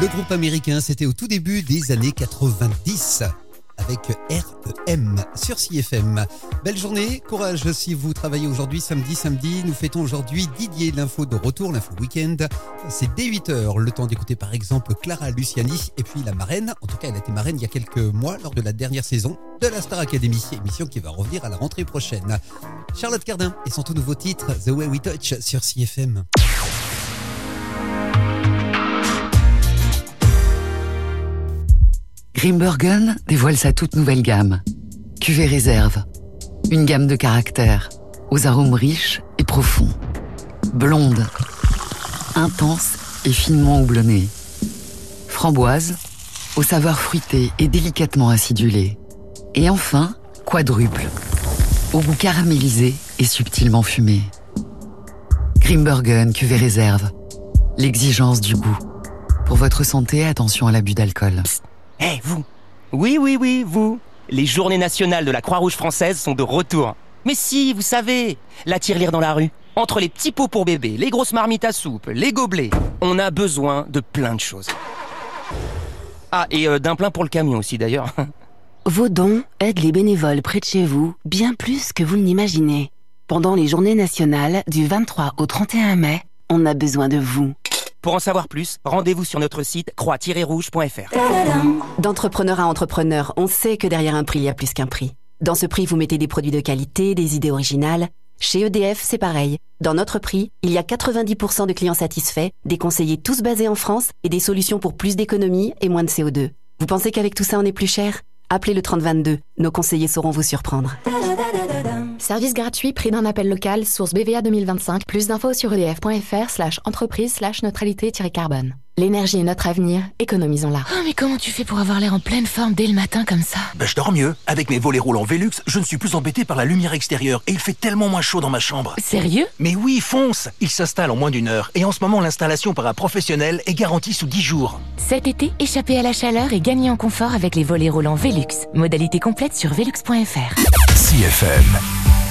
Le groupe américain, c'était au tout début des années 90 avec R.E.M. sur CFM. Belle journée, courage si vous travaillez aujourd'hui, samedi. Nous fêtons aujourd'hui Didier, l'info de retour, l'info week-end. C'est dès 8h, le temps d'écouter par exemple Clara Luciani et puis la marraine. En tout cas, elle a été marraine il y a quelques mois lors de la dernière saison de la Star Academy, émission qui va revenir à la rentrée prochaine. Charlotte Cardin et son tout nouveau titre, The Way We Touch sur CFM. Grimbergen dévoile sa toute nouvelle gamme. Cuvée réserve. Une gamme de caractères, aux arômes riches et profonds. Blonde, intense et finement houblonnée. Framboise, aux saveurs fruitées et délicatement acidulées. Et enfin, quadruple, au goût caramélisé et subtilement fumé. Grimbergen cuvée réserve. L'exigence du goût. Pour votre santé, attention à l'abus d'alcool. Hé, vous! Oui, vous! Les journées nationales de la Croix-Rouge française sont de retour. Mais si, vous savez, la tirelire dans la rue. Entre les petits pots pour bébé, les grosses marmites à soupe, les gobelets, on a besoin de plein de choses. Ah, et d'un plein pour le camion aussi d'ailleurs. Vos dons aident les bénévoles près de chez vous bien plus que vous ne l'imaginez. Pendant les journées nationales du 23 au 31 mai, on a besoin de vous. Pour en savoir plus, rendez-vous sur notre site croix-rouge.fr. D'entrepreneur à entrepreneur, on sait que derrière un prix, il y a plus qu'un prix. Dans ce prix, vous mettez des produits de qualité, des idées originales. Chez EDF, c'est pareil. Dans notre prix, il y a 90% de clients satisfaits, des conseillers tous basés en France et des solutions pour plus d'économie et moins de CO2. Vous pensez qu'avec tout ça, on est plus cher ? Appelez le 3022. Nos conseillers sauront vous surprendre. Service gratuit, prix d'un appel local, source BVA 2025. Plus d'infos sur edf.fr/entreprise/neutralité-carbone. L'énergie est notre avenir, économisons-la. Oh, mais comment tu fais pour avoir l'air en pleine forme dès le matin comme ça ? Je dors mieux. Avec mes volets roulants Velux, je ne suis plus embêté par la lumière extérieure et il fait tellement moins chaud dans ma chambre. Sérieux ? Mais oui, fonce ! Il s'installe en moins d'1 heure et en ce moment, l'installation par un professionnel est garantie sous 10 jours. Cet été, échappez à la chaleur et gagnez en confort avec les volets roulants Velux. Modalité complète sur velux.fr. CFM.